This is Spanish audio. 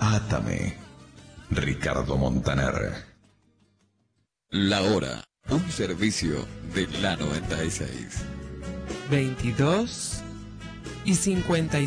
Átame. Ricardo Montaner. La Hora, un servicio de la 96. 22:55.